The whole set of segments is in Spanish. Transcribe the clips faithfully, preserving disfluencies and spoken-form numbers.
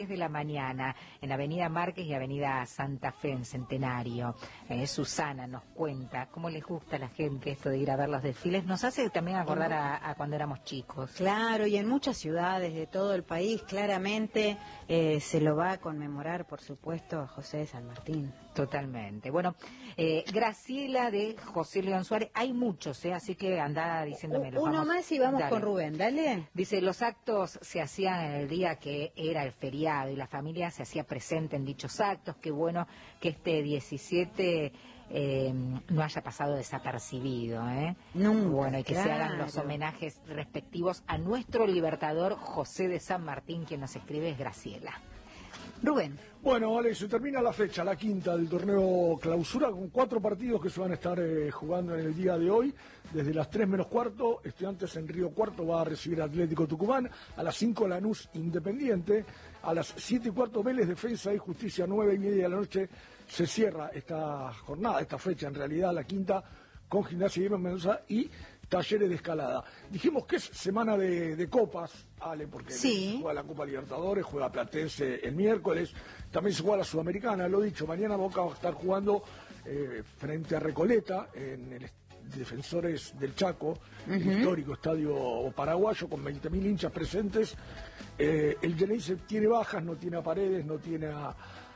de la mañana en Avenida Márquez y Avenida Santa Fe en Centenario. Eh, Susana nos cuenta cómo les gusta a la gente esto de ir a ver los desfiles. Nos hace también acordar a, a cuando éramos chicos. Claro, y en muchas ciudades de todo el país claramente eh, se lo va a conmemorar, por supuesto, a José de San Martín. Totalmente. Bueno, eh, Graciela de José León Suárez, hay muchos, eh, así que anda diciéndome. Uno vamos, más y vamos dale. con Rubén, dale. Dice, los actos se hacían en el día que era el feriado y la familia se hacía presente en dichos actos. Qué bueno que este diecisiete eh, no haya pasado desapercibido, ¿eh? Nunca, bueno, y que claro. se hagan los homenajes respectivos a nuestro libertador José de San Martín. Quien nos escribe es Graciela. Rubén. Bueno, Alex, se termina la fecha, la quinta del torneo Clausura, con cuatro partidos que se van a estar eh, jugando en el día de hoy. Desde las tres menos cuarto, Estudiantes en Río Cuarto va a recibir Atlético Tucumán. A las cinco, Lanús Independiente. A las siete y cuarto, Vélez Defensa y Justicia. Nueve y media de la noche se cierra esta jornada, esta fecha en realidad, la quinta, con Gimnasia y Mendoza y Talleres de Escalada. Dijimos que es semana de, de copas, Ale, porque sí. juega la Copa Libertadores, juega Platense el miércoles, también se juega la Sudamericana, lo dicho, mañana Boca va a estar jugando eh, frente a Recoleta, en el Defensores del Chaco, uh-huh. el histórico estadio paraguayo, con veinte mil hinchas presentes. Eh, el Geneise tiene bajas, no tiene a Paredes, no tiene a...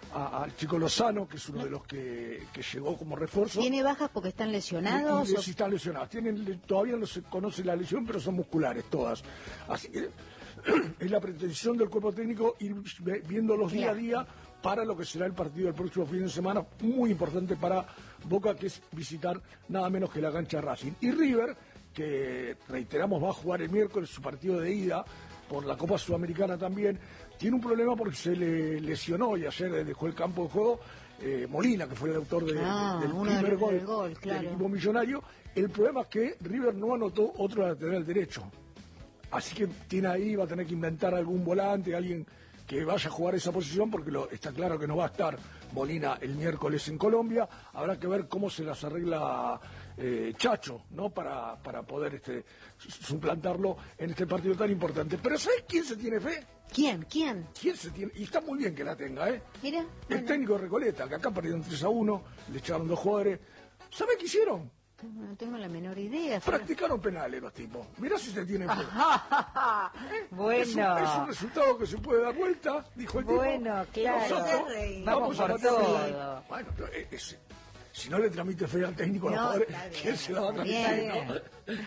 al Chico Lozano, que es uno de los que, que llegó como refuerzo. ¿Tiene bajas porque están lesionados? Y, y, o... Sí, están lesionados. Tienen, todavía no se conoce la lesión, pero son musculares todas. Así que es la pretensión del cuerpo técnico ir viéndolos día a día para lo que será el partido del próximo fin de semana, muy importante para Boca, que es visitar nada menos que la cancha Racing. Y River, que reiteramos va a jugar el miércoles su partido de ida por la Copa Sudamericana también, tiene un problema porque se le lesionó y ayer dejó el campo de juego eh, Molina, que fue el autor de, ah, del uno primer del, gol, del, gol claro. del equipo millonario. El problema es que River no anotó otro lateral derecho, así que tiene ahí, va a tener que inventar algún volante, alguien que vaya a jugar esa posición, porque lo, está claro que no va a estar Molina el miércoles en Colombia. Habrá que ver cómo se las arregla eh, Chacho, ¿no? Para, para poder este, suplantarlo en este partido tan importante. Pero ¿sabes quién se tiene fe? ¿Quién? ¿Quién? ¿Quién se tiene? Y está muy bien que la tenga, ¿eh? Mira. El bueno. técnico de Recoleta, que acá perdieron tres a uno, le echaron dos jugadores. ¿Sabe qué hicieron? No tengo la menor idea. Practicaron pero... penales los tipos. Mirá si se tienen fe. Bueno. Es un, es un resultado que se puede dar vuelta, dijo el bueno, tipo. Bueno, claro. Vamos, vamos por a todo. Bueno, pero es, es, si no le transmite fe al técnico, no, a los jugadores, ¿quién se la va a transmitir? ¿No?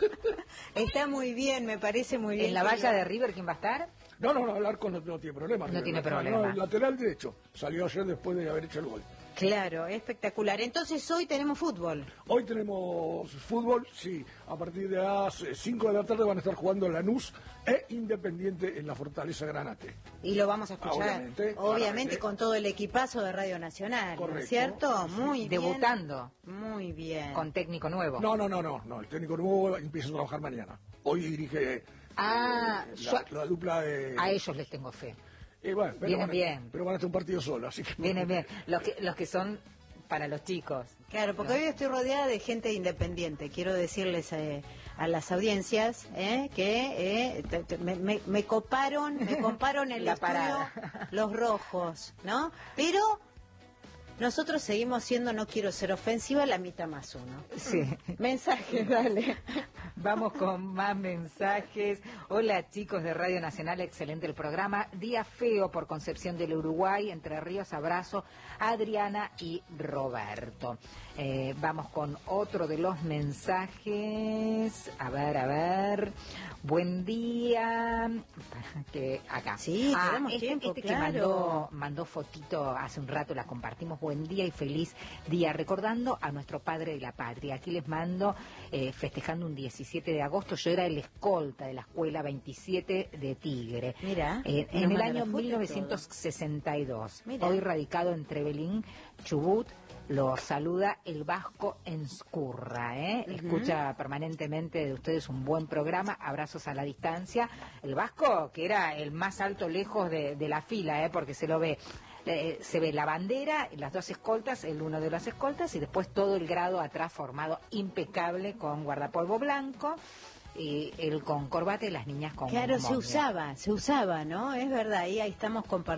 Está muy bien, me parece muy bien. ¿En la valla de River quién va a estar? No, no, no, Alarco no, no tiene problema. No tiene no, problema. No, el lateral derecho salió ayer después de haber hecho el gol. Claro, espectacular. Entonces hoy tenemos fútbol. Hoy tenemos fútbol, sí. A partir de las cinco de la tarde van a estar jugando Lanús e Independiente en la Fortaleza Granate. Y lo vamos a escuchar, obviamente, obviamente con todo el equipazo de Radio Nacional, ¿no es cierto? Sí, muy sí. bien. Debutando. Muy bien. Con técnico nuevo. No, no, no, no, no. El técnico nuevo empieza a trabajar mañana. Hoy dirige ah, la, yo... la dupla de... A ellos les tengo fe. Eh, bueno, pero vienen van a, bien. Pero van a estar un partido solo, así que... Vienen bien. Los que, los que son para los chicos. Claro, porque ¿no? Hoy estoy rodeada de gente independiente. Quiero decirles eh, a las audiencias eh, que eh, te, te, me, me, me coparon, me comparon en la parada los rojos, ¿no? Pero nosotros seguimos siendo, no quiero ser ofensiva, la mitad más uno. Sí. Mensajes, dale. Vamos con más mensajes. Hola chicos de Radio Nacional, excelente el programa. Día feo por Concepción del Uruguay, Entre Ríos, abrazo a Adriana y Roberto. Eh, vamos con otro de los mensajes. A ver, a ver. Buen día. Que acá. Sí, ah, tenemos este, tiempo, este claro. que mandó, mandó fotito hace un rato, la compartimos. Buen día y feliz día, recordando a nuestro padre de la patria. Aquí les mando, eh, festejando un diecisiete de agosto, yo era el escolta de la escuela veintisiete de Tigre. Mira, eh, en el año mil novecientos sesenta y dos. Hoy radicado en Trevelín, Chubut. Lo saluda el Vasco Enscurra, ¿eh? Uh-huh. Escucha permanentemente de ustedes un buen programa, abrazos a la distancia. El Vasco, que era el más alto lejos de, de la fila, ¿eh? Porque se lo ve, eh, se ve la bandera, las dos escoltas, el uno de las escoltas, y después todo el grado atrás formado impecable con guardapolvo blanco. Y él con corbata y las niñas con claro, moño. se usaba, se usaba, ¿no? Es verdad, y ahí estamos compartiendo.